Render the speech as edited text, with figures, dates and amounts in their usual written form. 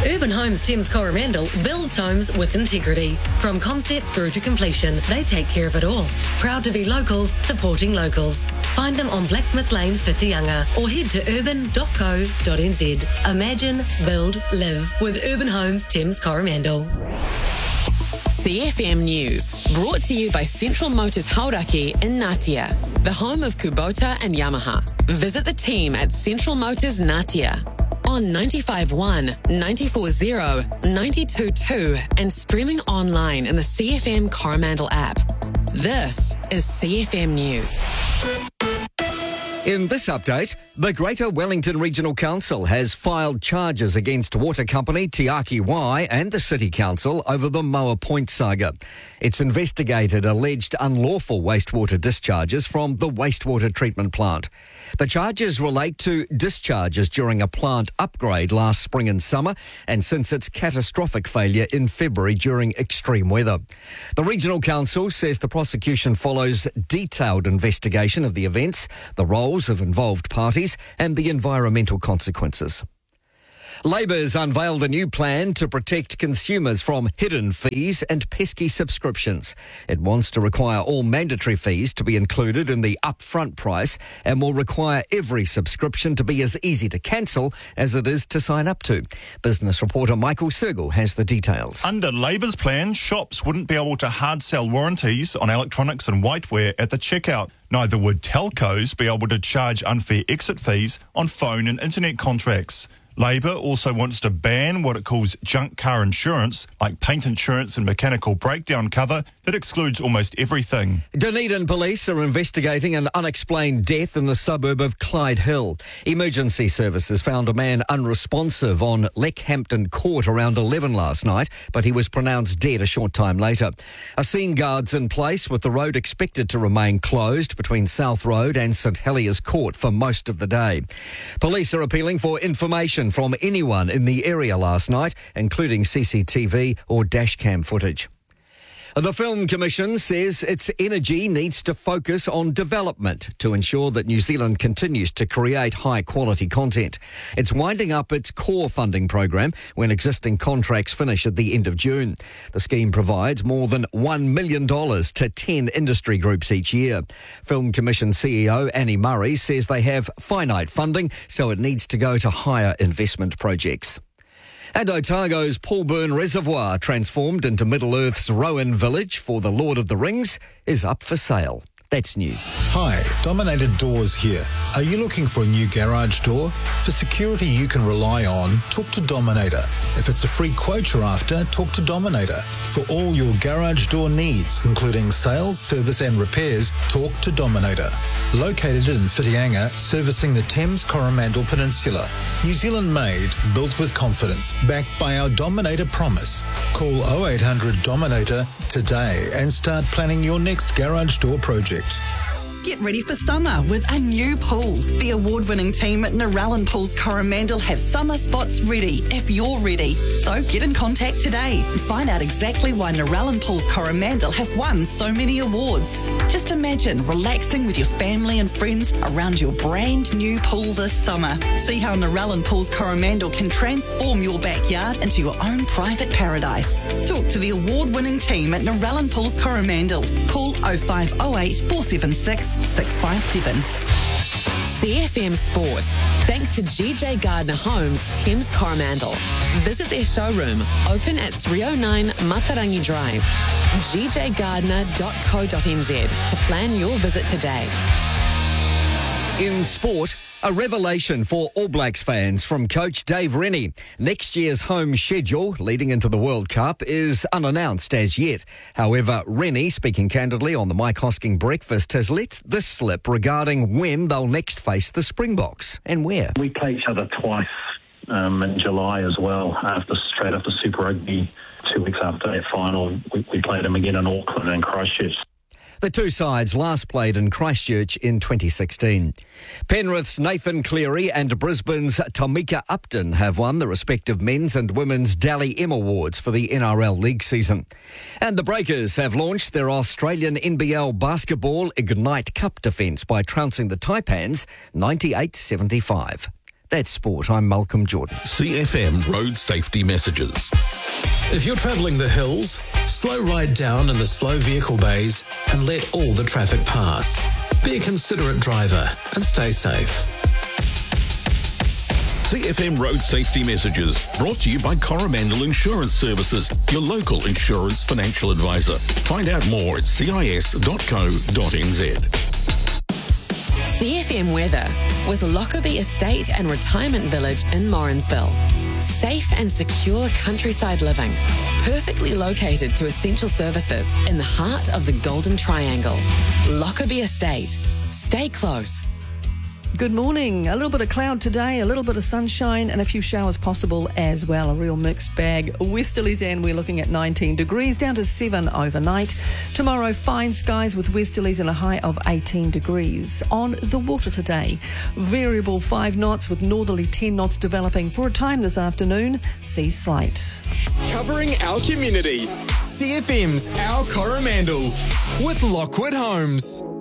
Urban Homes Thames Coromandel builds homes with integrity. From concept through to completion, they take care of it all. Proud to be locals, supporting locals. Find them on Blacksmith Lane, Whitianga, or head to urban.co.nz. Imagine, build, live with Urban Homes Thames Coromandel. CFM News, brought to you by Central Motors Hauraki in Ngatea, the home of Kubota and Yamaha. Visit the team at Central Motors Ngatea on 95.1, 94.0, 92.2 and streaming online in the CFM Coromandel app. This is CFM News. In this update, the Greater Wellington Regional Council has filed charges against water company Te Aki Wai and the City Council over the Moa Point saga. It's investigated alleged unlawful wastewater discharges from the wastewater treatment plant. The charges relate to discharges during a plant upgrade last spring and summer and since its catastrophic failure in February during extreme weather. The Regional Council says the prosecution follows detailed investigation of the events, the roles of involved parties and the environmental consequences. Labor's unveiled a new plan to protect consumers from hidden fees and pesky subscriptions. It wants to require all mandatory fees to be included in the upfront price and will require every subscription to be as easy to cancel as it is to sign up to. Business reporter Michael Sergel has the details. Under Labor's plan, shops wouldn't be able to hard sell warranties on electronics and whiteware at the checkout. Neither would telcos be able to charge unfair exit fees on phone and internet contracts. Labor also wants to ban what it calls junk car insurance, like paint insurance and mechanical breakdown cover, that excludes almost everything. Dunedin police are investigating an unexplained death in the suburb of Clyde Hill. Emergency services found a man unresponsive on Leckhampton Court around 11 last night, but he was pronounced dead a short time later. A scene guard's in place with the road expected to remain closed between South Road and St Heliers Court for most of the day. Police are appealing for information from anyone in the area last night, including CCTV or dashcam footage. The Film Commission says its energy needs to focus on development to ensure that New Zealand continues to create high-quality content. It's winding up its core funding program when existing contracts finish at the end of June. The scheme provides more than $1 million to 10 industry groups each year. Film Commission CEO Annie Murray says they have finite funding, so it needs to go to higher investment projects. And Otago's Paul Byrne Reservoir, transformed into Middle-earth's Rowan Village for the Lord of the Rings, is up for sale. That's news. Hi, Dominator Doors here. Are you looking for a new garage door? For security you can rely on, talk to Dominator. If it's a free quote you're after, talk to Dominator. For all your garage door needs, including sales, service and repairs, talk to Dominator. Located in Whitianga, servicing the Thames Coromandel Peninsula. New Zealand made, built with confidence, backed by our Dominator promise. Call 0800 Dominator today and start planning your next garage door project. Get ready for summer with a new pool. The award-winning team at Narellan Pools Coromandel have summer spots ready if you're ready. So get in contact today and find out exactly why Narellan Pools Coromandel have won so many awards. Just imagine relaxing with your family and friends around your brand new pool this summer. See how Narellan Pools Coromandel can transform your backyard into your own private paradise. Talk to the award-winning team at Narellan Pools Coromandel. Call 0508 476 657. CFM Sport. Thanks to GJ Gardner Homes, Thames Coromandel. Visit their showroom, open at 309 Matarangi Drive. gjgardner.co.nz to plan your visit today. In sport, a revelation for All Blacks fans from coach Dave Rennie. Next year's home schedule leading into the World Cup is unannounced as yet. However, Rennie, speaking candidly on the Mike Hosking Breakfast, has let this slip regarding when they'll next face the Springboks and where. We play each other twice in July as well, straight after Super Rugby. 2 weeks after that final, we played them again in Auckland and Christchurch. The two sides last played in Christchurch in 2016. Penrith's Nathan Cleary and Brisbane's Tamika Upton have won the respective men's and women's Dally M Awards for the NRL League season. And the Breakers have launched their Australian NBL Basketball Ignite Cup defence by trouncing the Taipans 98-75. That's sport. I'm Malcolm Jordan. CFM Road Safety Messages. If you're travelling the hills, slow right down in the slow vehicle bays and let all the traffic pass. Be a considerate driver and stay safe. CFM Road Safety Messages, brought to you by Coromandel Insurance Services, your local insurance financial advisor. Find out more at cis.co.nz. CFM weather with Lockerbie Estate and Retirement Village in Morrinsville. Safe and secure countryside living, perfectly located to essential services in the heart of the Golden Triangle. Lockerbie Estate. Stay close. Good morning. A little bit of cloud today, a little bit of sunshine and a few showers possible as well. A real mixed bag. Westerlies, and we're looking at 19 degrees, down to 7 overnight. Tomorrow, fine skies with westerlies and a high of 18 degrees. On the water today, variable 5 knots with northerly 10 knots developing for a time this afternoon. Sea slight. Covering our community. CFM's Our Coromandel with Lockwood Homes.